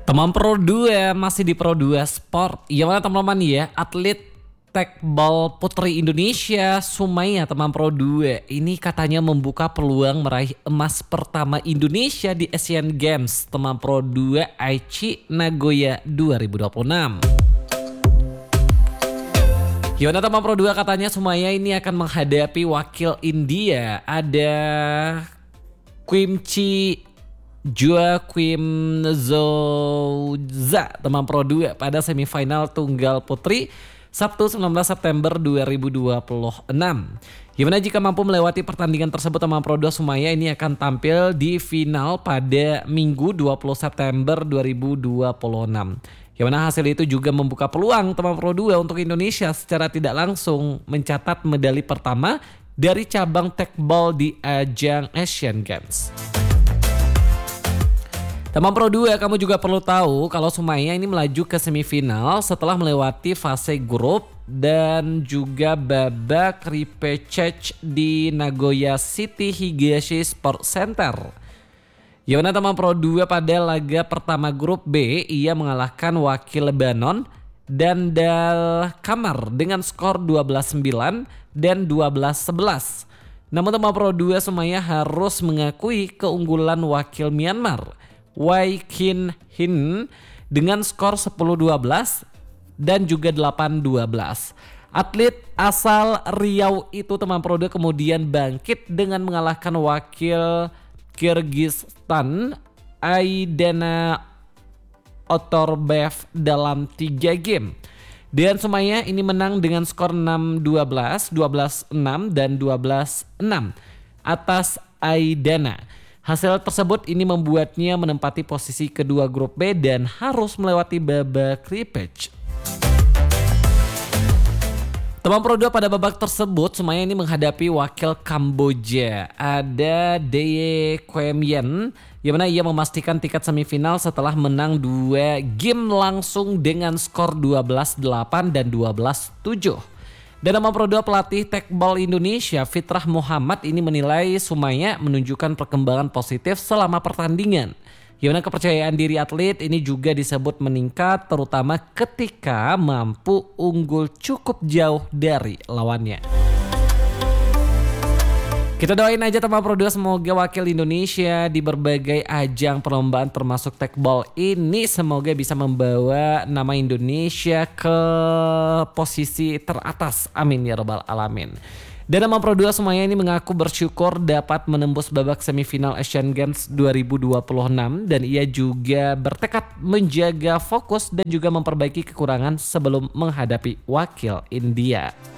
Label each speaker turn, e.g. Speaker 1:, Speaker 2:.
Speaker 1: Teman Pro 2 masih di Pro 2 Sport. Yang mana teman-teman ya, atlet tekbol putri Indonesia Sumaya teman Pro 2 ini katanya membuka peluang meraih emas pertama Indonesia di Asian Games teman Pro 2 Aichi Nagoya 2026. Gimana teman Pro 2, katanya Sumaya ini akan menghadapi wakil India, ada Kimchi Joaquim Zouza teman Pro 2 pada semifinal tunggal putri Sabtu 19 September 2026. Gimana jika mampu melewati pertandingan tersebut, teman Pro 2 Sumaya ini akan tampil di final pada Minggu 20 September 2026. Gimana hasil itu juga membuka peluang teman Pro 2 untuk Indonesia secara tidak langsung mencatat medali pertama dari cabang tekbol di ajang Asian Games. Teman Pro 2, kamu juga perlu tahu kalau Sumaya ini melaju ke semifinal setelah melewati fase grup dan juga babak repechage di Nagoya City Higashi Sport Center. Gimana teman Pro 2, pada laga pertama grup B ia mengalahkan wakil Lebanon dan Dal Kamar dengan skor 12-9 dan 12-11. Namun teman Pro 2 Sumaya harus mengakui keunggulan wakil Myanmar Wai Kin Hin dengan skor 10-12 dan juga 8-12. Atlet asal Riau itu teman Pro 2 kemudian bangkit dengan mengalahkan wakil Kyrgyzstan Aidana Otorbaev dalam 3 game. Dan Sumaya ini menang dengan skor 6-12, 12-6 dan 12-6 atas Aidana. Hasil tersebut ini membuatnya menempati posisi kedua grup B dan harus melewati babak repechage. Teman Pro 2, pada babak tersebut Sumaya ini menghadapi wakil Kamboja, ada Deye Quem Yen, yang mana ia memastikan tiket semifinal setelah menang 2 game langsung dengan skor 12-8 dan 12-7. Dan teman Pro 2, pelatih tekbol Indonesia Fitrah Muhammad ini menilai Sumaya menunjukkan perkembangan positif selama pertandingan. Gimana kepercayaan diri atlet ini juga disebut meningkat, terutama ketika mampu unggul cukup jauh dari lawannya. Kita doain aja teman Pro 2 semoga wakil Indonesia di berbagai ajang perlombaan termasuk tekbol ini semoga bisa membawa nama Indonesia ke posisi teratas. Amin ya rabbal alamin. Dan teman Pro 2 Sumaya ini mengaku bersyukur dapat menembus babak semifinal Asian Games 2026 dan ia juga bertekad menjaga fokus dan juga memperbaiki kekurangan sebelum menghadapi wakil India.